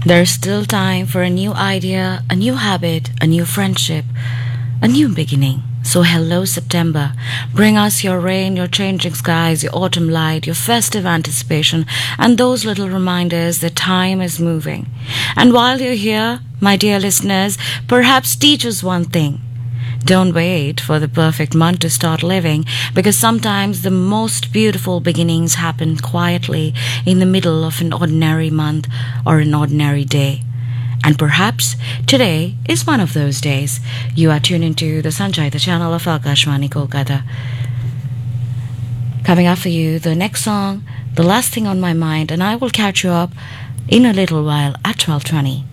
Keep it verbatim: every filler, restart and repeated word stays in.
There's still time for a new idea, a new habit, a new friendship, a new beginning. So hello September. Bring us your rain, your changing skies, your autumn light, your festive anticipation, and those little reminders that time is moving. And while you're here, my dear listeners, perhaps teach us one thing. Don't wait for the perfect month to start living, because sometimes the most beautiful beginnings happen quietly in the middle of an ordinary month or an ordinary day. And perhaps today is one of those days. You are tuned into the Sanjay, the channel of Akashvani Kolkata. Coming up for you, the next song, The Last Thing on My Mind, and I will catch you up in a little while at twelve twenty.